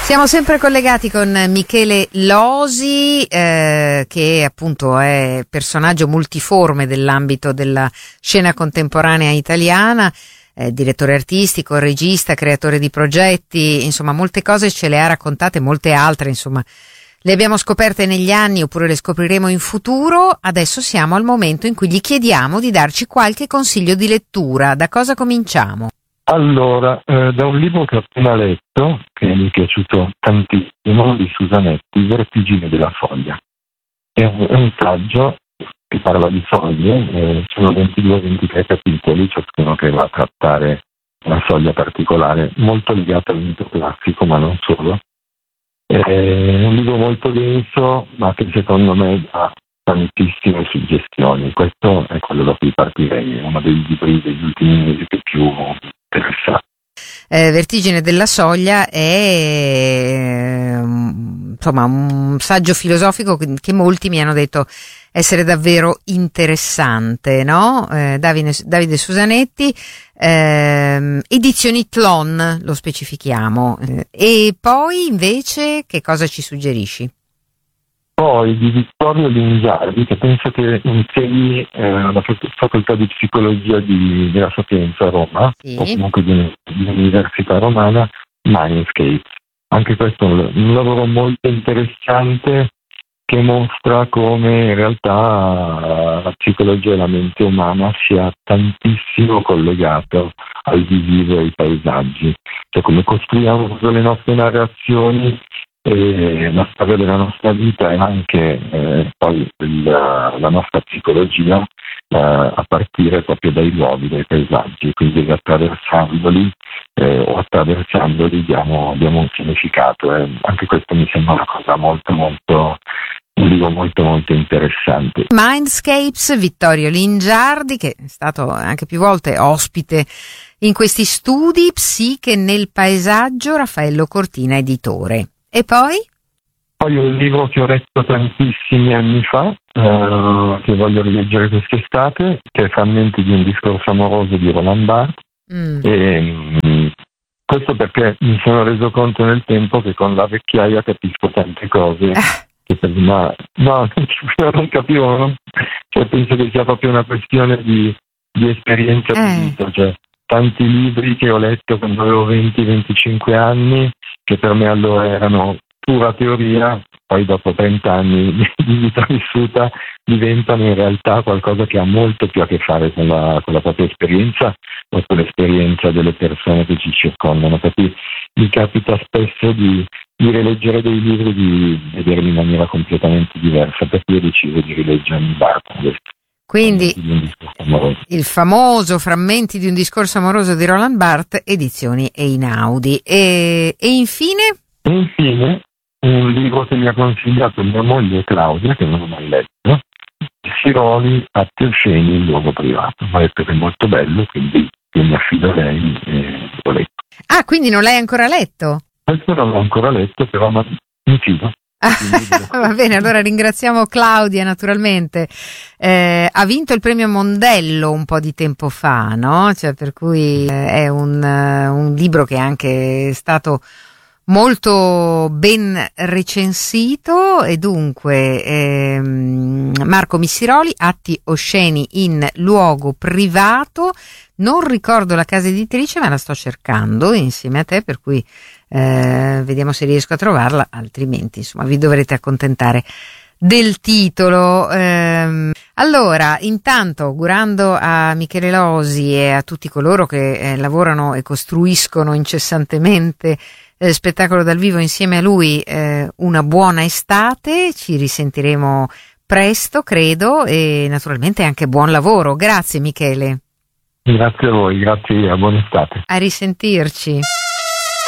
Siamo sempre collegati con Michele Losi, che appunto è personaggio multiforme dell'ambito della scena contemporanea italiana, direttore artistico, regista, creatore di progetti, insomma molte cose ce le ha raccontate, molte altre insomma le abbiamo scoperte negli anni oppure le scopriremo in futuro. Adesso siamo al momento in cui gli chiediamo di darci qualche consiglio di lettura. Da cosa cominciamo? Allora, da un libro che ho appena letto, che mi è piaciuto tantissimo, di Susanetti, Vertigine della foglia. È un saggio che parla di foglie, sono 22-23 capitoli, ciascuno che va a trattare una foglia particolare, molto legato al mito classico, ma non solo. È un libro molto denso, ma che secondo me dà tantissime suggestioni. Questo è quello da cui partirei, è uno dei libri degli ultimi mesi che più interessa. Vertigine della soglia è insomma un saggio filosofico che molti mi hanno detto essere davvero interessante, no? Davide Susanetti, edizioni Tlon, lo specifichiamo. E poi invece che cosa ci suggerisci? Poi di Vittorio Lingiardi, che penso che insegni alla facoltà di psicologia della Sapienza a Roma, sì, o comunque di un'università romana, Mindscape. Anche questo è un lavoro molto interessante che mostra come in realtà la psicologia e la mente umana sia tantissimo collegato al visivo e ai paesaggi, cioè come costruiamo le nostre narrazioni e la storia della nostra vita e anche poi la nostra psicologia a partire proprio dai luoghi, dai paesaggi, quindi attraversandoli o attraversandoli diamo un significato. Anche questo mi sembra una cosa un libro molto molto interessante. Mindscapes, Vittorio Lingiardi, che è stato anche più volte ospite in questi studi, Psiche nel paesaggio, Raffaello Cortina editore. E poi? Poi un libro che ho letto tantissimi anni fa, che voglio rileggere quest'estate, che è Frammenti di un discorso amoroso di Roland Barthes. E, questo perché mi sono reso conto nel tempo che con la vecchiaia capisco tante cose che prima non capivo, cioè penso che sia proprio una questione di esperienza di vita, cioè tanti libri che ho letto quando avevo 20-25 anni, che per me allora erano pura teoria, poi dopo 30 anni di vita vissuta diventano in realtà qualcosa che ha molto più a che fare con la propria esperienza o con l'esperienza delle persone che ci circondano. Perché mi capita spesso di rileggere dei libri, di vederli in maniera completamente diversa, perché ho deciso di rileggermi Barthes. Quindi il famoso Frammenti di un discorso amoroso di Roland Barthes, edizioni Einaudi. E infine? Infine, un libro che mi ha consigliato mia moglie Claudia, che non ho mai letto, Siroli, Atti Osceni, il luogo privato. Mi ha detto che è molto bello, quindi io mi affido a lei e l'ho letto. Ah, quindi non l'hai ancora letto? Questo non l'ho ancora letto, però mi fido. Va bene, allora ringraziamo Claudia naturalmente. Ha vinto il premio Mondello un po' di tempo fa, no? Cioè, per cui è un libro che è anche stato molto ben recensito. E dunque Marco Missiroli, Atti Osceni in luogo privato. Non ricordo la casa editrice, ma la sto cercando insieme a te, per cui vediamo se riesco a trovarla, altrimenti insomma vi dovrete accontentare del titolo. Allora, intanto, augurando a Michele Losi e a tutti coloro che lavorano e costruiscono incessantemente spettacolo dal vivo insieme a lui, una buona estate. Ci risentiremo presto, credo, e naturalmente anche buon lavoro. Grazie Michele. Grazie a voi, grazie, buona estate. A risentirci.